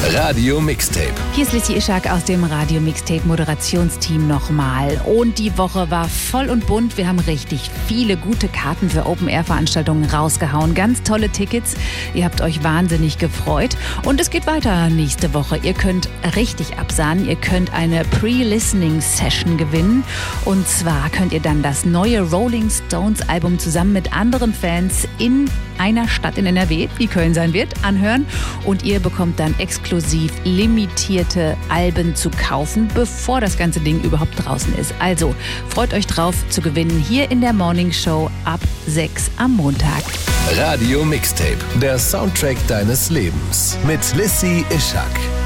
Radio Mixtape. Hier ist Lissy Ishak aus dem Radio Mixtape Moderationsteam nochmal. Und die Woche war voll und bunt. Wir haben richtig viele gute Karten für Open-Air-Veranstaltungen rausgehauen. Ganz tolle Tickets. Ihr habt euch wahnsinnig gefreut. Und es geht weiter nächste Woche. Ihr könnt richtig absahnen. Ihr könnt eine Pre-Listening-Session gewinnen. Und zwar könnt ihr dann das neue Rolling Stones-Album zusammen mit anderen Fans in einer Stadt in NRW, die Köln sein wird, anhören. Und ihr bekommt dann exklusiv limitierte Alben zu kaufen, bevor das ganze Ding überhaupt draußen ist. Also freut euch drauf zu gewinnen hier in der Morning Show ab 6 am Montag. Radio Mixtape, der Soundtrack deines Lebens mit Lissy Ishak.